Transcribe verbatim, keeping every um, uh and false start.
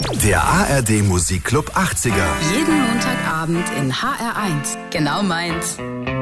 Der A R D Musikclub achtziger. Jeden Montagabend in H R eins. Genau meins.